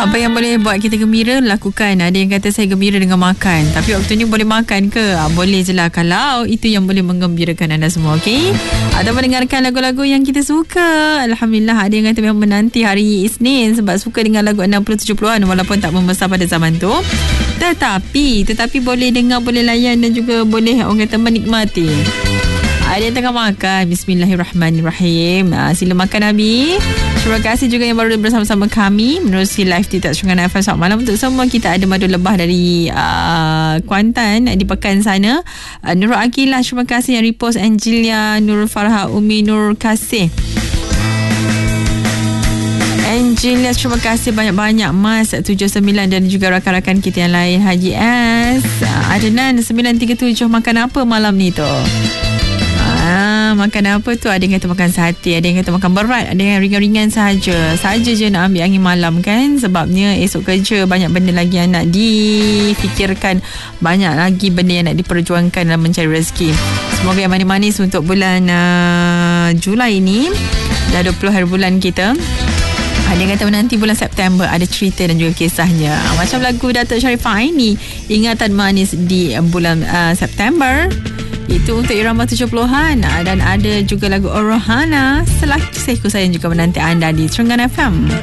Apa yang boleh buat kita gembira, lakukan. Ada yang kata saya gembira dengan makan, tapi waktu ni boleh makan ke? Boleh je lah kalau itu yang boleh menggembirakan anda semua, okey? Atau mendengarkan lagu-lagu yang kita suka. Alhamdulillah, ada yang kata memang menanti hari Isnin sebab suka dengan lagu 60-70-an walaupun tak membesar pada zaman tu. Tetapi boleh dengar, boleh layan dan juga boleh orang kata menikmati. Ada yang tengah makan. Bismillahirrahmanirrahim. Sila makan Nabi. Terima kasih juga yang baru bersama-sama kami menerusi live TikTok Shungan FM. Selamat malam untuk semua. Kita ada madu lebah dari Kuantan di Pekan sana. Nurul Akilah, terima kasih yang repost. Angelia, Nurul Farha, Umi Nur Kasih, Angelia, terima kasih banyak-banyak. Mas 79 dan juga rakan-rakan kita yang lain. Haji S, Adnan 937. Makan apa malam ni tu? Makan apa tu? Ada yang kata makan sate, ada yang kata makan berat, ada yang ringan-ringan saja je nak ambil angin malam kan. Sebabnya esok kerja, banyak benda lagi yang nak difikirkan, banyak lagi benda yang nak diperjuangkan dalam mencari rezeki. Semoga yang manis-manis untuk bulan Julai ini. Dah 20 hari bulan kita. Ada yang kata menanti bulan September, ada cerita dan juga kisahnya. Macam lagu Datuk Sharifah ini, Ingatan Manis di bulan September. Itu untuk irama 70-an. Dan ada juga lagu Orohana, Selagi Seku Sayang juga menanti anda di Shungan FM.